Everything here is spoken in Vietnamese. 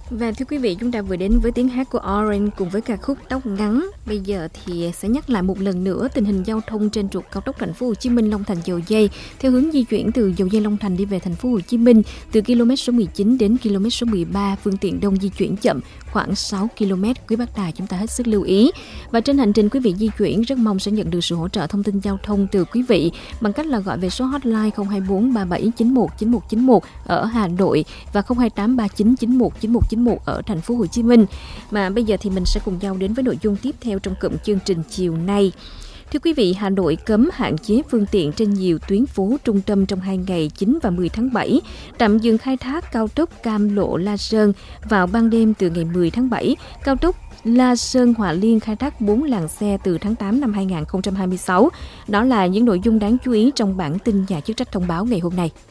Và thưa quý vị, chúng ta vừa đến với tiếng hát của Orange cùng với ca khúc Tóc Ngắn. Bây giờ thì sẽ nhắc lại một lần nữa tình hình giao thông trên trục cao tốc Thành phố Hồ Chí Minh Long Thành Dầu Giây theo hướng di chuyển từ Dầu Giây Long Thành đi về Thành phố Hồ Chí Minh từ km số 19 đến km số 13, phương tiện đông di chuyển chậm khoảng 6 km. Quý bác tài chúng ta hết sức lưu ý. Và trên hành trình quý vị di chuyển rất mong sẽ nhận được sự hỗ trợ thông tin giao thông từ quý vị bằng cách là gọi về số hotline 024 3791 9191 ở Hà Nội và 028 39 91 9191 ở Thành phố Hồ Chí Minh. Mà bây giờ thì mình sẽ cùng nhau đến với nội dung tiếp theo trong cụm chương trình chiều nay. Thưa quý vị, Hà Nội cấm hạn chế phương tiện trên nhiều tuyến phố trung tâm trong 2 ngày 9 và 10 tháng 7, tạm dừng khai thác cao tốc Cam Lộ La Sơn vào ban đêm từ ngày 10 tháng 7, cao tốc La Sơn Hòa Liên khai thác 4 làn xe từ tháng 8 năm 2026. Đó là những nội dung đáng chú ý trong bản tin nhà chức trách thông báo ngày hôm nay.